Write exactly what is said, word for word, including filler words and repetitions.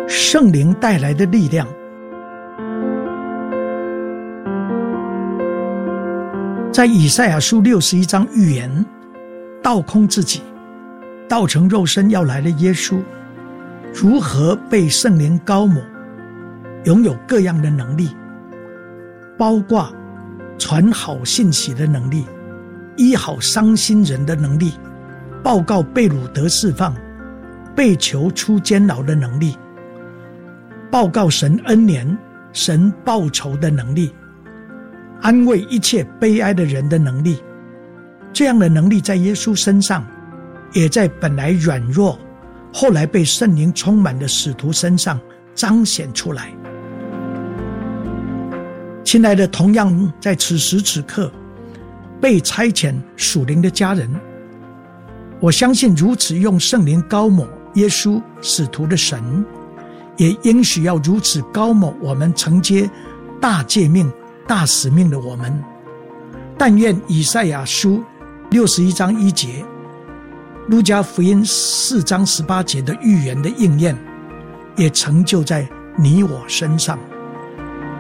圣灵带来的力量。在以赛亚书六十一章预言，倒空自己，道成肉身要来的耶稣，如何被圣灵膏抹，拥有各样的能力，包括传好信息的能力，医好伤心人的能力，报告被掳得释放，被囚出监牢的能力，报告神恩年、神报仇的能力，安慰一切悲哀的人的能力。这样的能力在耶稣身上，也在本来软弱后来被圣灵充满的使徒身上彰显出来。亲爱的，同样在此时此刻被差遣属灵的家人，我相信如此用圣灵膏抹耶稣使徒的神，也应许要如此膏抹我们承接大诫命大使命的我们。但愿以赛亚书六十一章一节，路加福音四章十八节的预言的应验，也成就在你我身上。